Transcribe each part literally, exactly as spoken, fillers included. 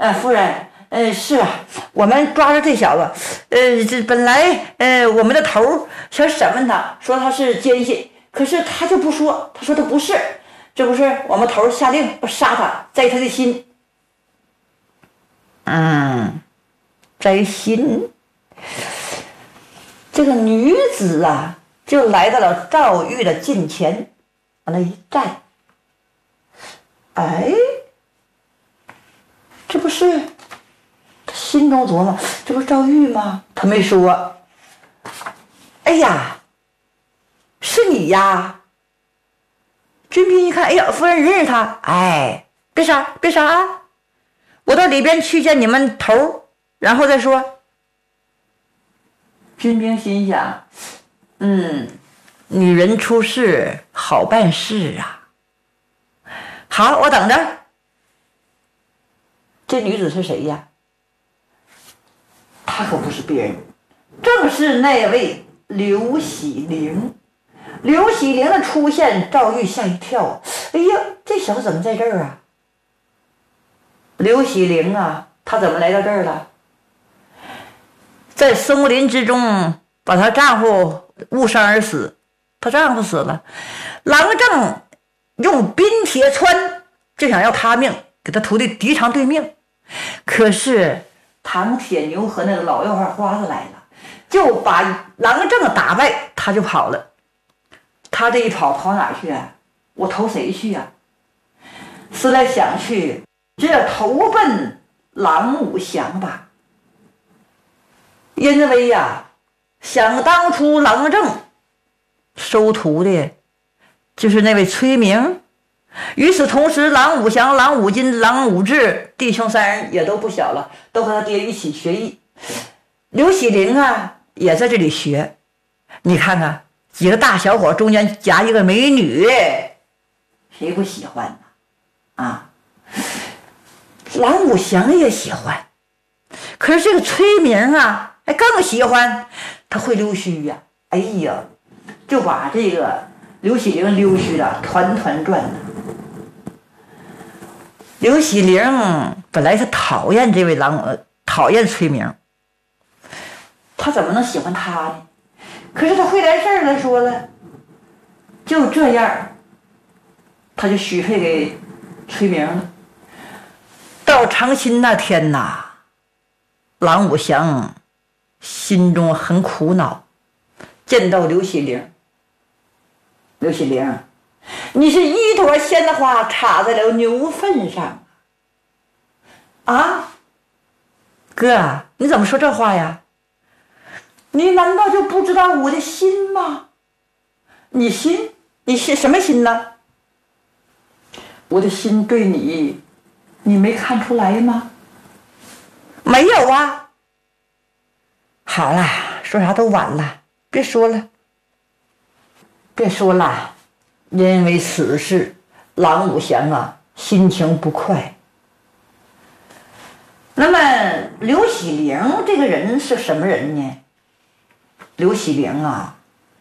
呃，夫人，呃，是啊，我们抓着这小子，呃，这本来呃我们的头想审问他，说他是奸细，可是他就不说，他说他不是，这不是我们头下令要杀他，摘他的心。嗯，摘心。这个女子啊，就来到了赵玉的近前，往那一站，哎，这不是他心中琢磨，这不是赵玉吗？他没说。哎呀，是你呀！军兵一看，哎呀，夫人认识他，哎，别杀，别杀啊！我到里边去见你们头，然后再说。军兵心想，嗯，女人出事好办事啊。好，我等着。这女子是谁呀？她可不是别人，正是那位刘喜灵。刘喜灵的出现，赵玉吓一跳。哎呀，这小子怎么在这儿啊？刘喜灵啊，他怎么来到这儿了？在松林之中把她丈夫误伤而死，她丈夫死了，郎正用冰铁穿，就想要他命，给他徒弟敌偿对命。可是唐铁牛和那个老药花花子来了，就把郎正打败，他就跑了。他这一跑跑哪去啊？我投谁去啊？思来想去，这投奔郎武祥吧。因为呀、啊，想当初郎正收徒的就是那位崔明，与此同时，郎武祥、郎武金、郎武志弟兄三人也都不小了，都和他爹一起学艺。刘喜灵啊，也在这里学。你看看，几个大小伙中间夹一个美女，谁不喜欢呢？啊，郎武祥也喜欢，可是这个崔明啊。哎，更喜欢，他会溜须呀、啊！哎呀，就把这个刘喜灵溜须的团团转的。刘喜灵本来是讨厌这位郎，呃，讨厌崔明，他怎么能喜欢他呢？可是他会来事儿了，说了，就这样，他就许配给崔明了。到成亲那天呐，郎武祥心中很苦恼，见到刘喜灵，刘喜灵，你是一朵鲜花插在了牛粪上啊！哥，你怎么说这话呀？你难道就不知道我的心吗？你心，你心什么心呢？我的心对你，你没看出来吗？没有啊。好了，说啥都晚了，别说了，别说了。因为此事，郎武祥啊心情不快。那么刘喜灵这个人是什么人呢？刘喜灵啊，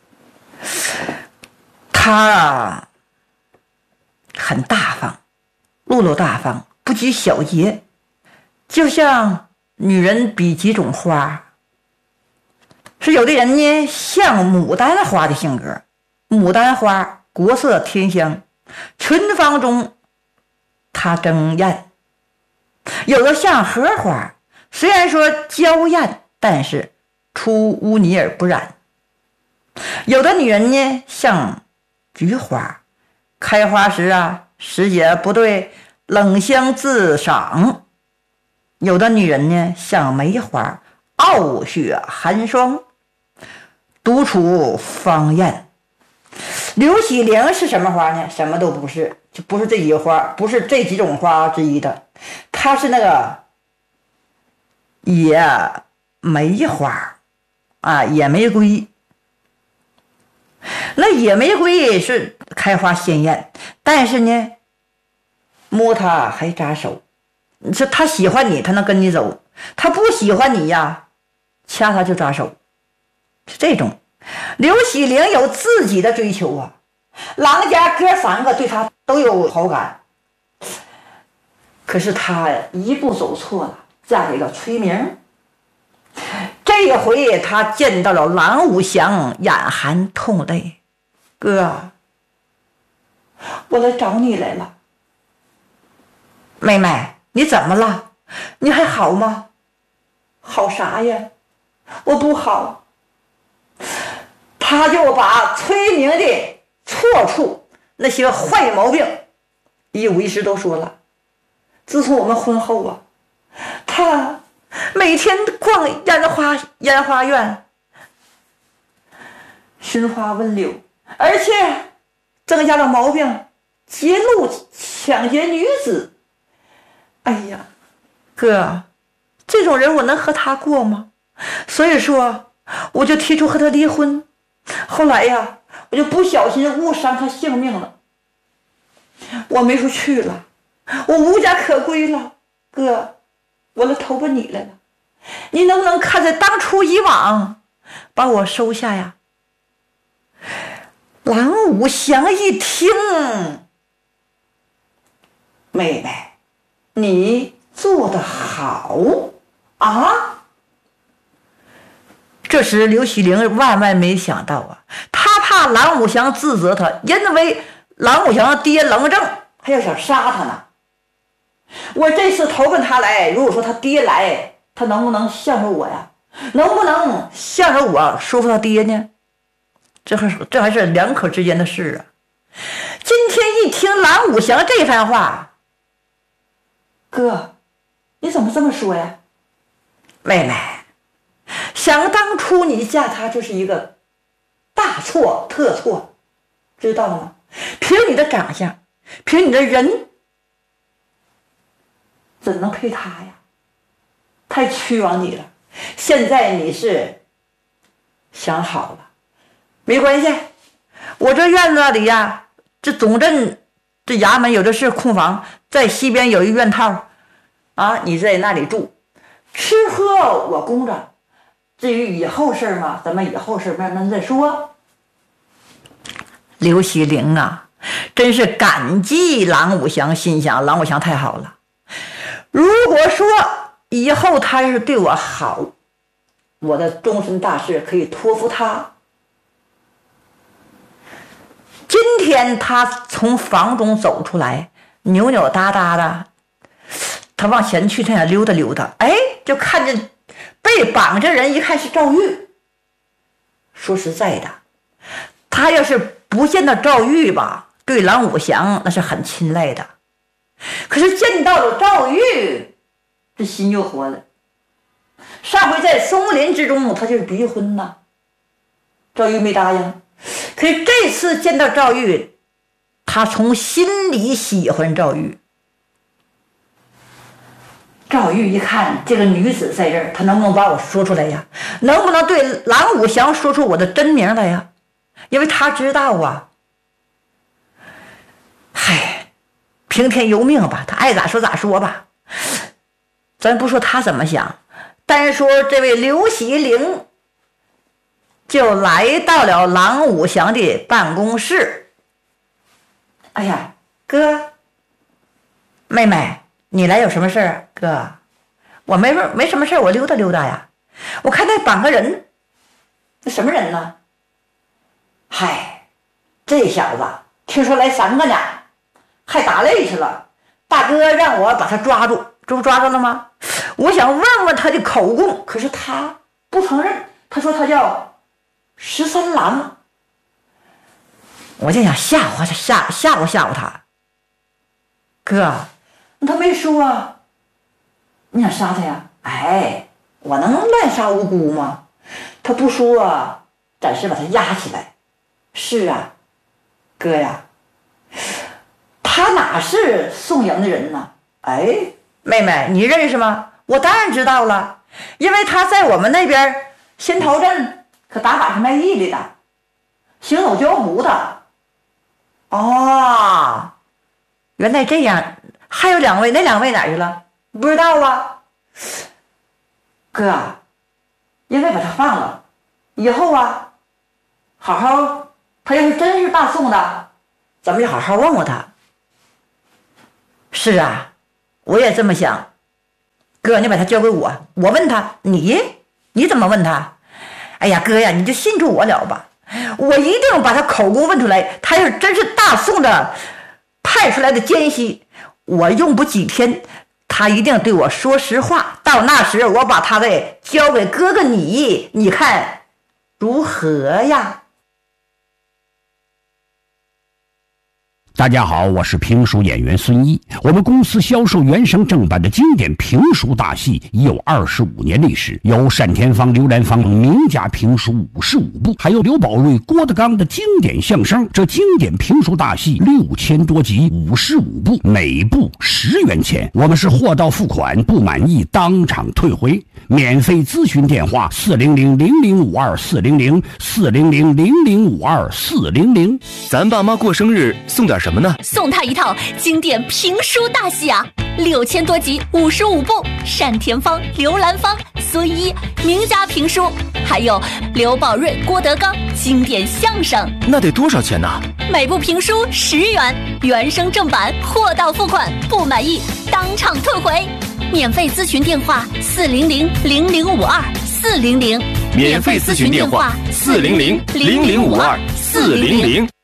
他啊很大方，落落大方，不拘小节，就像女人比几种花。是有的人呢像牡丹花的性格，牡丹花国色天香，群芳中它争艳；有的像荷花，虽然说娇艳，但是出污泥而不染；有的女人呢像菊花，开花时啊时节不对，冷香自赏；有的女人呢像梅花，傲雪寒霜，独处芳艳。刘喜灵是什么花呢？什么都不是，就不是这几个花，不是这几种花之一的，它是那个野玫花啊，野玫瑰。那野玫瑰是开花鲜艳，但是呢摸它还扎手，是他喜欢你他能跟你走，他不喜欢你呀掐他就扎手，是这种。刘喜灵有自己的追求啊，郎家哥三个对他都有好感， 可是她呀，一步走错了，嫁给了崔明。这回她见到了郎武祥，眼含痛泪：“哥，我来找你来了。”“妹妹，你怎么了？你还好吗？”“好啥呀？我不好。”他就把崔明的错处、那些坏毛病一五一十都说了。自从我们婚后啊，他每天逛烟花烟花院，寻花问柳，而且增加了毛病，劫路抢劫女子。哎呀，哥，这种人我能和他过吗？所以说我就提出和他离婚。后来呀，我就不小心误伤他性命了，我没处去了，我无家可归了。哥，我来投奔你来了，你能不能看在当初以往把我收下呀？”郎武祥一听：“妹妹，你做得好啊！”这时刘喜玲万万没想到啊，他怕郎武祥自责他，因为郎武祥爹冷正，还要想杀他呢。我这次投奔他来，如果说他爹来，他能不能向着我呀？能不能向着我说服他爹呢？这还是这还是两口之间的事啊。今天一听郎武祥这番话：“哥，你怎么这么说呀？”“妹妹，想当初你嫁他就是一个大错特错，知道了吗？凭你的长相，凭你的人，怎能配他呀？太屈枉你了。现在你是想好了，没关系，我这院子里呀，这总镇这衙门有的是空房，在西边有一院套啊，你在那里住，吃喝我供着。至于以后事嘛，咱们以后事慢慢再说。”刘喜玲啊，真是感激郎武祥，心想郎武祥太好了。如果说以后他要是对我好，我的终身大事可以托付他。今天他从房中走出来，扭扭哒哒的，他往前去，他想溜达溜达，哎，就看见被绑着人，一看是赵玉。说实在的，他要是不见到赵玉吧，对郎武祥那是很亲赖的。可是见到了赵玉，这心就活了。上回在松林之中，他就是逼婚呐，赵玉没答应。可是这次见到赵玉，他从心里喜欢赵玉。赵玉一看这个女子在这儿，她能不能把我说出来呀？能不能对郎武祥说出我的真名来呀？因为他知道啊，嗨，听天由命吧，他爱咋说咋说吧。咱不说他怎么想，单说这位刘喜玲就来到了郎武祥的办公室。哎呀，哥，妹妹，你来有什么事儿？哥，我没没什么事儿，我溜达溜达呀。我看那绑个人，那什么人呢？嗨，这小子听说来三个呢，还打擂去了。大哥让我把他抓住，这不抓住了吗？我想问问他的口供，可是他不承认，他说他叫十三郎。我就想吓唬他，吓吓唬吓唬他。哥，他没说啊，你想杀他呀？哎，我能滥杀无辜吗？他不说啊，暂时把他压起来。是啊，哥呀，他哪是宋营的人呢？哎，妹妹，你认识吗？我当然知道了，因为他在我们那边仙桃镇可打把式卖艺里的，行走江湖的。哦，原来这样。还有两位，那两位哪去了？不知道啊。哥，应该把他放了，以后啊，好好，他要是真是大宋的，咱们就好好问问他。是啊， 我也这么想。哥，你把他交给我，我问他，你你怎么问他？哎呀，哥呀，你就信住我了吧，我一定把他口供问出来，他要是真是大宋的派出来的奸细，我用不几天，他一定对我说实话。到那时我把他给交给哥哥你，你看如何呀？ 大家好，我是评书演员孙一。我们公司销售原声正版的经典评书大戏已有二十五年历史，有单田芳、刘兰芳名家评书五十五部，还有刘宝瑞、郭德纲的经典相声。这经典评书大戏六千多集，五十五部，每部十元钱。我们是货到付款，不满意当场退回。免费咨询电话：四零零零零五二四零零四零零零零五二四零零。 咱爸妈过生日送点什么呢？ 送他一套经典评书大戏啊，六千多集，五十五部，单田芳、刘兰芳、孙一名家评书，还有刘宝瑞、郭德纲经典相声。 那得多少钱呢？ 每部评书十元，原声正版，货到付款，不满意当场退回。免费咨询电话：四零零零零五二四零零。 免费咨询电话：四零零零零五二四零零。